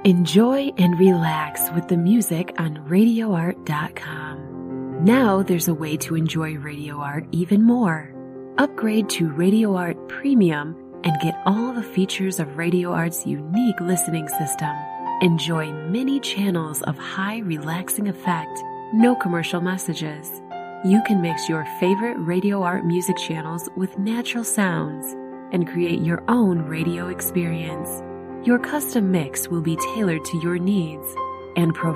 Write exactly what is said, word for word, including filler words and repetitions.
Enjoy and relax with the music on radio art dot com. Now there's a way to enjoy Radio Art even more. Upgrade to Radio Art Premium and get all the features of Radio Art's unique listening system. Enjoy many channels of high relaxing effect, no commercial messages. You can mix your favorite Radio Art music channels with natural sounds and create your own radio experience. Your custom mix will be tailored to your needs and provide